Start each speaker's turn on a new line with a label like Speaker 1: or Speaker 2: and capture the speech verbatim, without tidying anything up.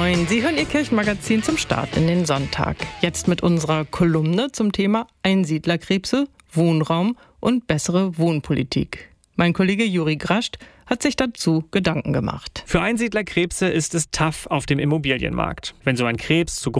Speaker 1: Moin, Sie hören Ihr Kirchenmagazin zum Start in den Sonntag. Jetzt mit unserer Kolumne zum Thema Einsiedlerkrebse, Wohnraum und bessere Wohnpolitik. Mein Kollege Juri Grascht hat sich dazu Gedanken gemacht.
Speaker 2: Für Einsiedlerkrebse ist es tough auf dem Immobilienmarkt. Wenn so ein Krebs zu